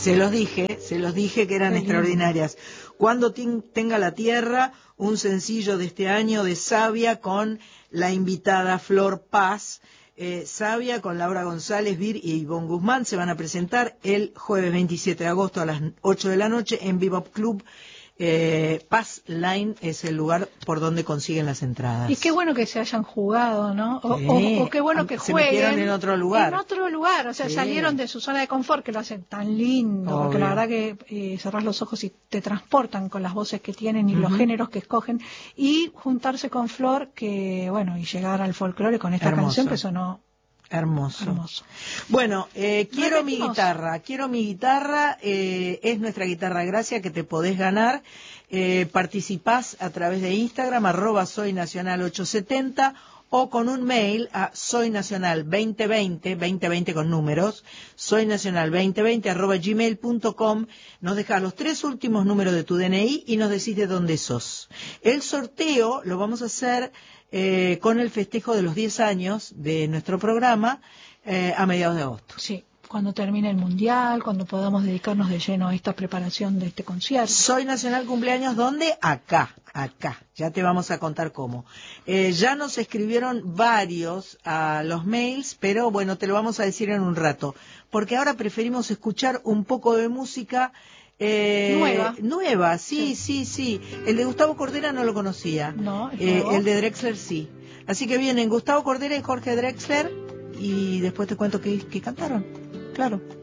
Se los dije que eran extraordinarias. Cuando tenga la tierra, un sencillo de este año de Savia con la invitada Flor Paz. Savia con Laura González, Vir y Ivonne Guzmán se van a presentar el jueves 27 de agosto a las 8 de la noche en Bebop Club. Paz Line es el lugar por donde consiguen las entradas. Y qué bueno que se hayan jugado, ¿no? O qué bueno que jueguen. Se metieron en otro lugar. En otro lugar, o sea, salieron de su zona de confort, que lo hacen tan lindo, Obvio. porque la verdad que cerrás los ojos y te transportan con las voces que tienen y los géneros que escogen, y juntarse con Flor, que bueno, y llegar al folclore con esta canción que sonó hermoso. Bueno, quiero mi guitarra, es nuestra guitarra Gracia que te podés ganar. Participás a través de Instagram, @soynacional870, o con un mail a soynacional2020, 2020 con números, soynacional2020 @gmail.com. Nos dejás los 3 últimos números de tu DNI y nos decís de dónde sos. El sorteo lo vamos a hacer con el festejo de los 10 años de nuestro programa a mediados de agosto. Sí, cuando termine el Mundial, cuando podamos dedicarnos de lleno a esta preparación de este concierto. Soy Nacional cumpleaños, ¿dónde? Acá. Ya te vamos a contar cómo. Ya nos escribieron varios a los mails, pero bueno, te lo vamos a decir en un rato, porque ahora preferimos escuchar un poco de música nueva, sí. El de Gustavo Cordera no lo conocía. No, el de Drexler sí. Así que vienen Gustavo Cordera y Jorge Drexler, y después te cuento qué cantaron. Claro.